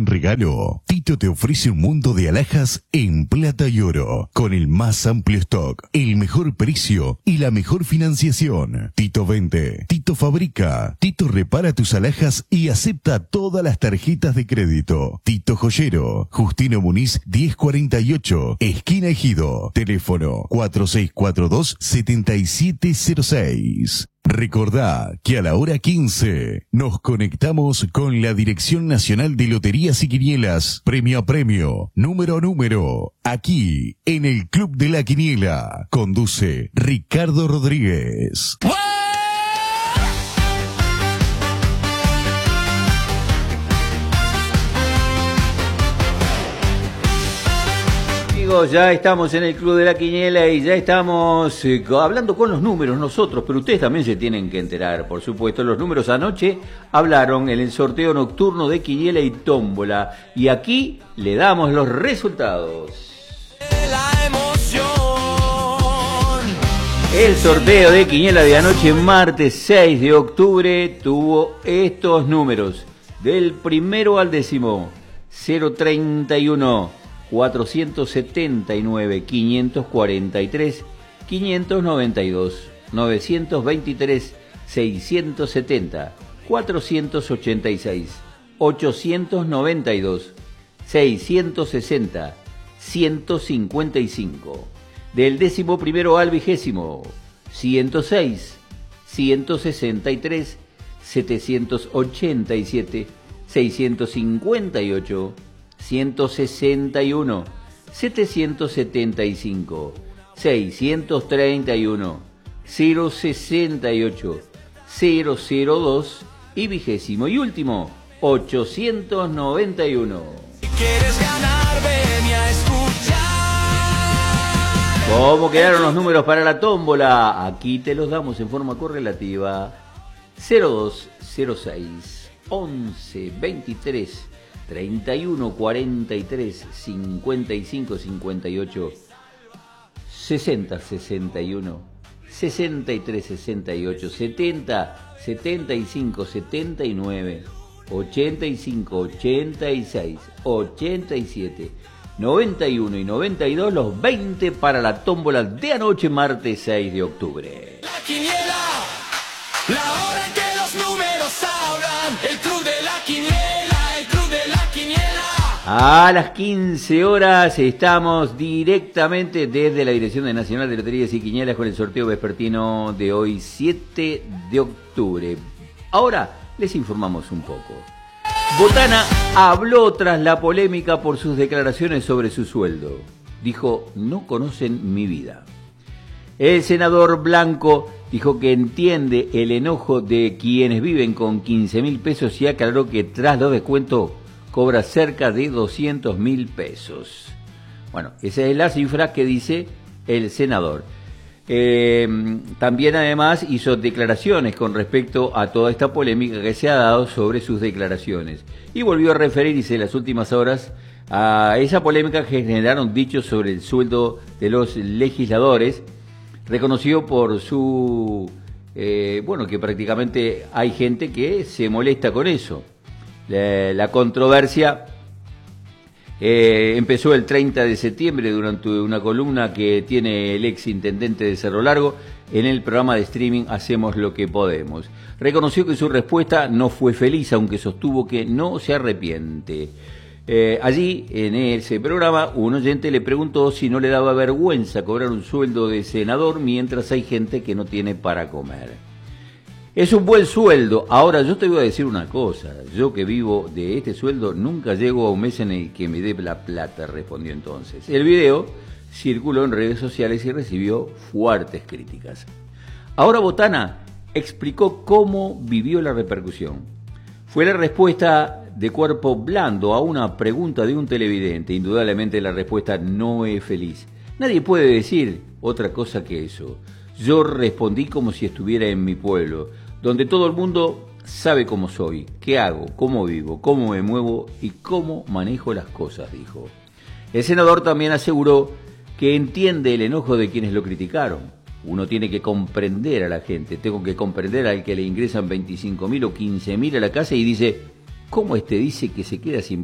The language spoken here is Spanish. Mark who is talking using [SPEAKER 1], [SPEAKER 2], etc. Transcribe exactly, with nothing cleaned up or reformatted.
[SPEAKER 1] gran regalo, Tito te ofrece un mundo de alhajas en plata y oro, con el más amplio stock, el mejor precio y la mejor financiación. Tito vende, Tito fabrica, Tito repara tus alhajas y acepta todas las tarjetas de crédito. Tito Joyero, Justino Muniz diez cuarenta y ocho, esquina Ejido, teléfono cuatro seis cuatro dos, siete siete cero seis. Recordá que a la hora quince nos conectamos con la Dirección Nacional de Loterías y Quinielas, premio a premio, número a número, aquí en el Club de la Quiniela. Conduce Ricardo Rodríguez.
[SPEAKER 2] Ya estamos en el Club de la Quiniela y ya estamos eh, hablando con los números nosotros, pero ustedes también se tienen que enterar, por supuesto. Los números anoche hablaron en el sorteo nocturno de Quiniela y Tómbola, y aquí le damos los resultados. La emoción. El sorteo de Quiniela de anoche, martes seis de octubre, tuvo estos números: del primero al décimo: cero treinta y uno, cuatrocientos setenta y nueve, quinientos cuarenta y tres, quinientos noventa y dos, novecientos veintitrés, seiscientos setenta, cuatrocientos ochenta y seis, ochocientos noventa y dos, seiscientos sesenta, ciento cincuenta y cinco. Del décimo primero al vigésimo: ciento seis, ciento sesenta y tres, setecientos ochenta y siete, seiscientos cincuenta y ocho, ciento sesenta y uno, setecientos setenta y cinco, seiscientos treinta y uno, cero sesenta y ocho, cero cero dos y vigésimo y último, ochocientos noventa y uno. Si quieres ganar, ven a escuchar. ¿Cómo quedaron los números para la tómbola? Aquí te los damos en forma correlativa: cero dos, cero seis, once, veintitrés, treinta y uno, cuarenta y tres, cincuenta y cinco, cincuenta y ocho, sesenta, sesenta y uno, sesenta y tres, sesenta y ocho, setenta, setenta y cinco, setenta y nueve, ochenta y cinco, ochenta y seis, ochenta y siete, noventa y uno y noventa y dos, los veinte para la tómbola de anoche, martes seis de octubre. La Quiniela, la hora en que los números hablan, el Club de la Quiniela. A las quince horas estamos directamente desde la Dirección Nacional de Loterías y Quinielas con el sorteo vespertino de hoy, siete de octubre. Ahora les informamos un poco. Botana habló tras la polémica por sus declaraciones sobre su sueldo. Dijo: no conocen mi vida. El senador Blanco dijo que entiende el enojo de quienes viven con quince mil pesos y aclaró que tras los descuentos cobra cerca de doscientos mil pesos. Bueno, esa es la cifra que dice el senador. Eh, también además hizo declaraciones con respecto a toda esta polémica que se ha dado sobre sus declaraciones. Y volvió a referirse en las últimas horas a esa polémica que generaron dichos sobre el sueldo de los legisladores. Reconoció por su... Eh, bueno, que prácticamente hay gente que se molesta con eso. La, la controversia eh, empezó el treinta de septiembre durante una columna que tiene el ex intendente de Cerro Largo en el programa de streaming Hacemos lo que podemos. Reconoció que su respuesta no fue feliz, aunque sostuvo que no se arrepiente. Eh, allí, en ese programa, un oyente le preguntó si no le daba vergüenza cobrar un sueldo de senador mientras hay gente que no tiene para comer. Es un buen sueldo. Ahora, yo te voy a decir una cosa. Yo que vivo de este sueldo, nunca llego a un mes en el que me dé la plata, respondió entonces. El video circuló en redes sociales y recibió fuertes críticas. Ahora Botana explicó cómo vivió la repercusión. Fue la respuesta de cuerpo blando a una pregunta de un televidente. Indudablemente la respuesta no es feliz. Nadie puede decir otra cosa que eso. Yo respondí como si estuviera en mi pueblo, donde todo el mundo sabe cómo soy, qué hago, cómo vivo, cómo me muevo y cómo manejo las cosas, dijo. El senador también aseguró que entiende el enojo de quienes lo criticaron. Uno tiene que comprender a la gente, tengo que comprender al que le ingresan veinticinco mil o quince mil a la casa y dice, ¿cómo este dice que se queda sin